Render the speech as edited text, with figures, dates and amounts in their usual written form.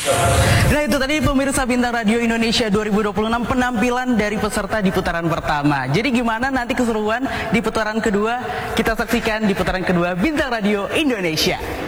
Nah itu tadi pemirsa Bintang Radio Indonesia 2026 penampilan dari peserta di putaran pertama. Jadi gimana nanti keseruan di putaran kedua? Kita saksikan di putaran kedua Bintang Radio Indonesia.